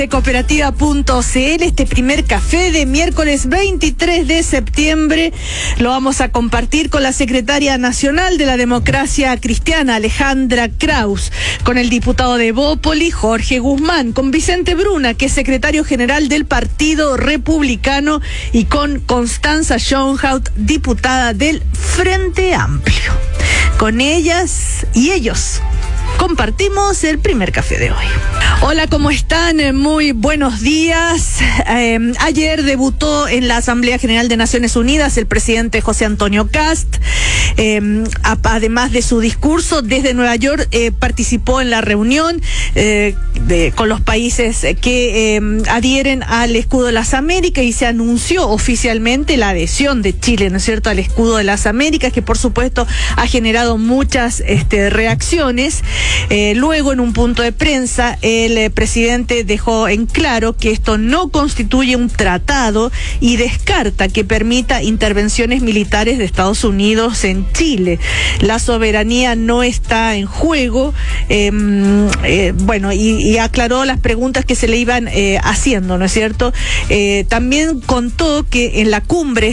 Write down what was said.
De Cooperativa.cl, este primer café de miércoles 23 de septiembre lo vamos a compartir con la secretaria nacional de la Democracia Cristiana, Alejandra Kraus, con el diputado de Bópoli, Jorge Guzmán, con Vicente Bruna, que es secretario general del Partido Republicano, y con Constanza Schoenhout, diputada del Frente Amplio. Con ellas y ellos compartimos el primer café de hoy. Hola, ¿cómo están? Muy buenos días. Ayer debutó en la Asamblea General de Naciones Unidas el presidente José Antonio Kast. Además de su discurso desde Nueva York, participó en la reunión con los países que adhieren al escudo de las Américas, y se anunció oficialmente la adhesión de Chile, ¿no es cierto?, al escudo de las Américas, que por supuesto ha generado muchas reacciones. Luego, en un punto de prensa, el presidente dejó en claro que esto no constituye un tratado y descarta que permita intervenciones militares de Estados Unidos en Chile. La soberanía no está en juego. Y aclaró las preguntas que se le iban haciendo, ¿no es cierto? También contó que en la cumbre